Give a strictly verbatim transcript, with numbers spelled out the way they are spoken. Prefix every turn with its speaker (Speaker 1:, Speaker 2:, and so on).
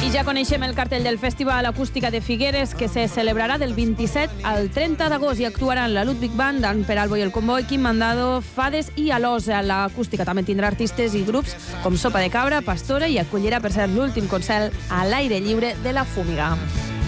Speaker 1: I ja coneixem el cartell del Festival Acústica de Figueres, que se celebrarà del vint-i-set al trenta d'agost i actuaran la Ludwig Band, Dan Peralbo i el Comboi, Quim Mandado, Fades i Alós. L'acústica també tindrà artistes i grups com Sopa de Cabra, Pastora i acollirà, per ser l'últim concert a l'aire lliure de la Fúmiga.